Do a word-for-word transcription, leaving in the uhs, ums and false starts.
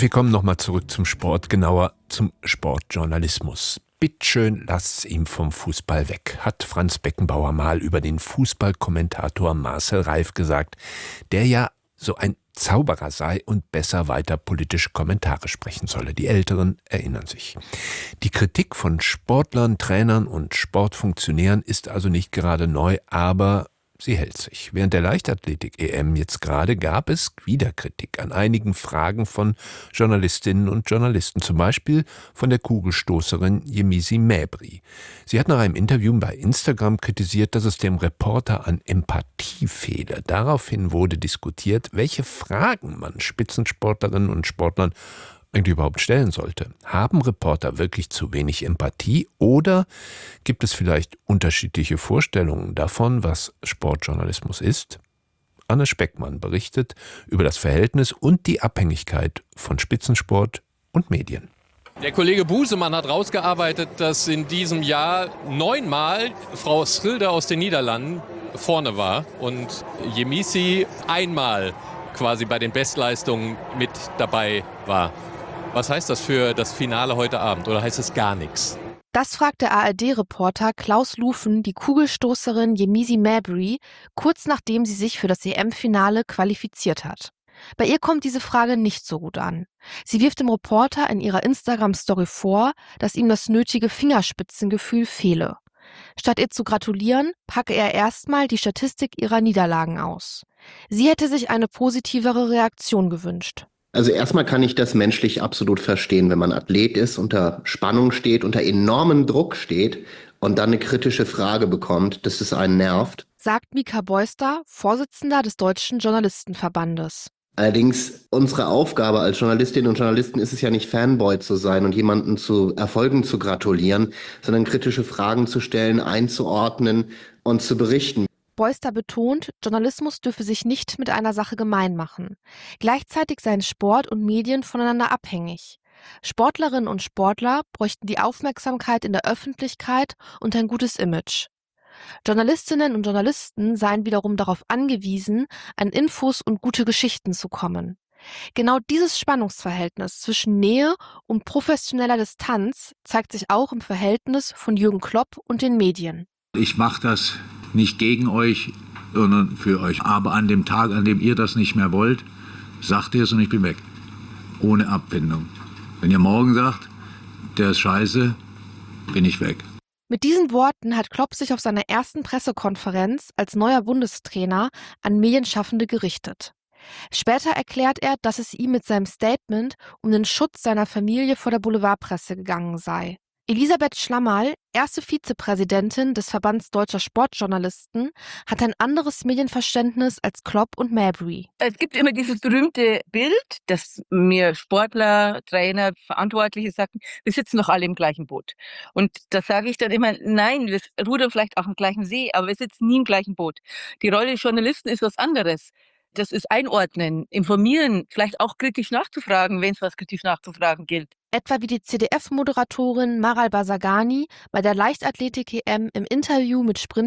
Und wir kommen nochmal zurück zum Sport, genauer zum Sportjournalismus. Bitteschön, lasst's ihm vom Fußball weg, hat Franz Beckenbauer mal über den Fußballkommentator Marcel Reif gesagt, der ja so ein Zauberer sei und besser weiter politische Kommentare sprechen solle. Die Älteren erinnern sich. Die Kritik von Sportlern, Trainern und Sportfunktionären ist also nicht gerade neu, aber sie hält sich. Während der Leichtathletik-E M jetzt gerade gab es wieder Kritik an einigen Fragen von Journalistinnen und Journalisten, zum Beispiel von der Kugelstoßerin Yemisi Mäbry. Sie hat nach einem Interview bei Instagram kritisiert, dass es dem Reporter an Empathie fehle. Daraufhin wurde diskutiert, welche Fragen man Spitzensportlerinnen und Sportlern eigentlich überhaupt stellen sollte. Haben Reporter wirklich zu wenig Empathie oder gibt es vielleicht unterschiedliche Vorstellungen davon, was Sportjournalismus ist? Anne Speckmann berichtet über das Verhältnis und die Abhängigkeit von Spitzensport und Medien. Der Kollege Busemann hat rausgearbeitet, dass in diesem Jahr neunmal Frau Schrilder aus den Niederlanden vorne war und Yemisi einmal quasi bei den Bestleistungen mit dabei war. Was heißt das für das Finale heute Abend oder heißt es gar nichts? Das fragt der A R D-Reporter Klaus Lufen die Kugelstoßerin Yemisi Mäbry, kurz nachdem sie sich für das E M-Finale qualifiziert hat. Bei ihr kommt diese Frage nicht so gut an. Sie wirft dem Reporter in ihrer Instagram-Story vor, dass ihm das nötige Fingerspitzengefühl fehle. Statt ihr zu gratulieren, packe er erstmal die Statistik ihrer Niederlagen aus. Sie hätte sich eine positivere Reaktion gewünscht. Also erstmal kann ich das menschlich absolut verstehen, wenn man Athlet ist, unter Spannung steht, unter enormem Druck steht und dann eine kritische Frage bekommt, dass es einen nervt. Sagt Mika Beuster, Vorsitzender des Deutschen Journalistenverbandes. Allerdings, unsere Aufgabe als Journalistinnen und Journalisten ist es ja nicht, Fanboy zu sein und jemanden zu Erfolgen zu gratulieren, sondern kritische Fragen zu stellen, einzuordnen und zu berichten. Beuster betont, Journalismus dürfe sich nicht mit einer Sache gemein machen. Gleichzeitig seien Sport und Medien voneinander abhängig. Sportlerinnen und Sportler bräuchten die Aufmerksamkeit in der Öffentlichkeit und ein gutes Image. Journalistinnen und Journalisten seien wiederum darauf angewiesen, an Infos und gute Geschichten zu kommen. Genau dieses Spannungsverhältnis zwischen Nähe und professioneller Distanz zeigt sich auch im Verhältnis von Jürgen Klopp und den Medien. Ich mache das nicht gegen euch, sondern für euch. Aber an dem Tag, an dem ihr das nicht mehr wollt, sagt ihr es und ich bin weg. Ohne Abfindung. Wenn ihr morgen sagt, der ist scheiße, bin ich weg. Mit diesen Worten hat Klopp sich auf seiner ersten Pressekonferenz als neuer Bundestrainer an Medienschaffende gerichtet. Später erklärt er, dass es ihm mit seinem Statement um den Schutz seiner Familie vor der Boulevardpresse gegangen sei. Elisabeth Schlammerl, erste Vizepräsidentin des Verbands Deutscher Sportjournalisten, hat ein anderes Medienverständnis als Klopp und Mäbry. Es gibt immer dieses berühmte Bild, dass mir Sportler, Trainer, Verantwortliche sagen, wir sitzen doch alle im gleichen Boot. Und da sage ich dann immer, nein, wir rudern vielleicht auch im gleichen See, aber wir sitzen nie im gleichen Boot. Die Rolle des Journalisten ist was anderes. Das ist einordnen, informieren, vielleicht auch kritisch nachzufragen, wenn es was kritisch nachzufragen gilt. Etwa wie die C D F-Moderatorin Maral Basagani bei der Leichtathletik-E M im Interview mit Sprint